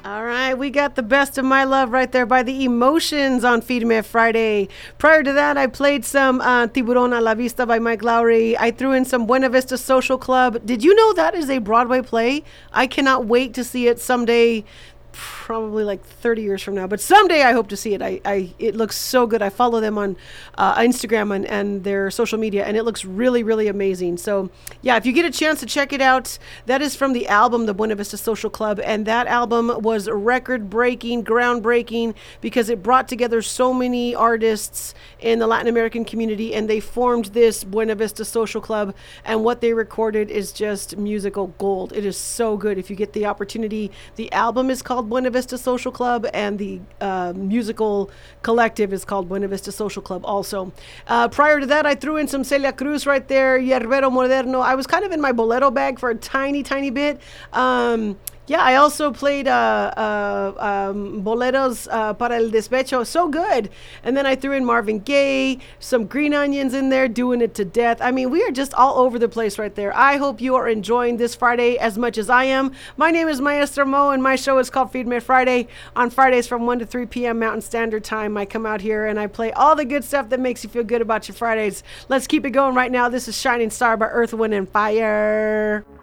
All right, we got the best of my love right there by the Emotions on Feed Me Friday. Prior to that, I played some Tiburon a la Vista by Mike Lowry. I threw in some Buena Vista Social Club. Did you know that is a Broadway play? I cannot wait to see it someday, probably like 30 years from now, but someday I hope to see it. It looks so good. I follow them on Instagram and their social media, and it looks really, really amazing. So yeah, if you get a chance to check it out, that is from the album, the Buena Vista Social Club, and that album was record-breaking, groundbreaking, because it brought together so many artists in the Latin American community, and they formed this Buena Vista Social Club, and what they recorded is just musical gold. It is so good. If you get the opportunity, the album is called Buena Vista Social Club, and the musical collective is called Buena Vista Social Club also. Prior to that, I threw in some Celia Cruz right there, Yerbero Moderno. I was kind of in my bolero bag for a tiny, tiny bit. Yeah, I also played boleros para el despecho. So good. And then I threw in Marvin Gaye, some Green Onions in there, doing it to death. I mean, we are just all over the place right there. I hope you are enjoying this Friday as much as I am. My name is Maestro Mo, and my show is called Feed Me Friday. On Fridays from 1 to 3 p.m. Mountain Standard Time, I come out here and I play all the good stuff that makes you feel good about your Fridays. Let's keep it going right now. This is Shining Star by Earth, Wind, and Fire.